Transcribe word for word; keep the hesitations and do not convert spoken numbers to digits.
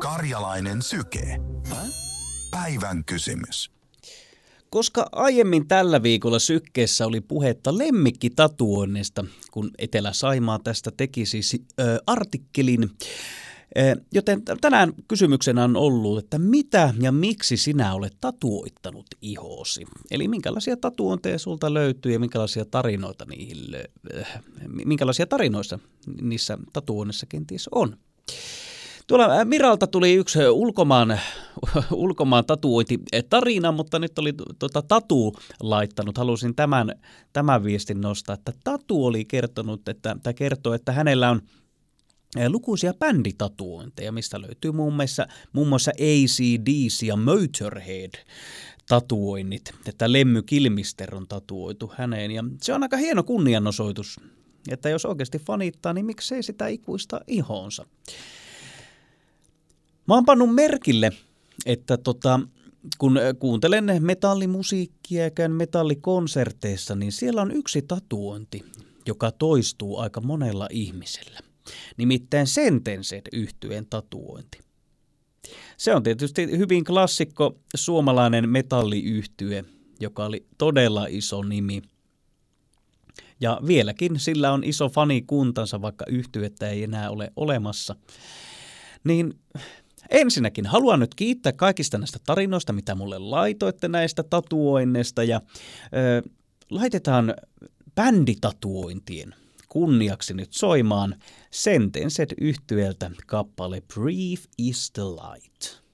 Karjalainen syke. Päivän kysymys. Koska aiemmin tällä viikolla Sykkeessä oli puhetta lemmikkitatuoinnista, kun Etelä-Saimaa tästä teki siis ö, artikkelin, ö, joten tänään kysymyksenä on ollut, että mitä ja miksi sinä olet tatuoittanut ihoosi? Eli minkälaisia tatuointeja sulta löytyy ja minkälaisia tarinoita niihin, ö, minkälaisia tarinoissa niissä tatuoinnissa kenties on? Tuolla Miralta tuli yksi ulkomaan, ulkomaan tatuointitarina, mutta nyt oli tuota, Tatu laittanut. Halusin tämän, tämän viestin nostaa, että Tatu oli kertonut, että, tai kertoo, että hänellä on lukuisia bänditatuointeja, mistä löytyy muun muassa, muun muassa A C D C ja Motorhead tatuoinnit, että Lemmy Kilmister on tatuoitu häneen, ja se on aika hieno kunnianosoitus, että jos oikeasti fanittaa, niin miksei sitä ikuista ihoonsa. Mä oon pannut merkille, että tota, kun kuuntelen metallimusiikkia ja käyn metallikonserteissa, niin siellä on yksi tatuointi, joka toistuu aika monella ihmisellä. Nimittäin Sentenced-yhtyeen tatuointi. Se on tietysti hyvin klassikko suomalainen metalliyhtye, joka oli todella iso nimi. Ja vieläkin sillä on iso fanikuntansa, vaikka yhtyettä ei enää ole olemassa. Niin ensinnäkin haluan nyt kiittää kaikista näistä tarinoista, mitä mulle laitoitte näistä tatuoinneista, ja ö, laitetaan bänditatuointien kunniaksi nyt soimaan Sentenced-yhtyeeltä kappale Brief is the Light.